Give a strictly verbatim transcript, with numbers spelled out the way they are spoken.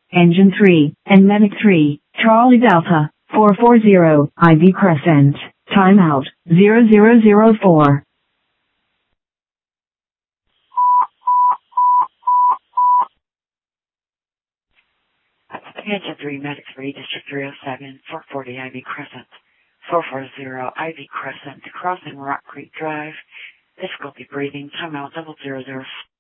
Engine three, and Medic three, Charlie Delta, four four zero, Ivy Crescent. Timeout, zero zero zero four. Engine three, Medic three, District three oh seven, four forty Ivy Crescent. four four zero Ivy Crescent, crossing Rock Creek Drive. Difficulty breathing, timeout double zero zero.